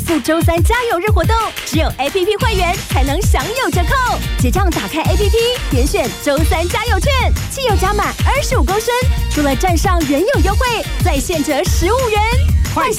富周三加油日活动，只有 APP 会员才能享有折扣。结账打开 APP， 点选周三加油券，汽油加满25公升，除了站上原有优惠，再现折15元。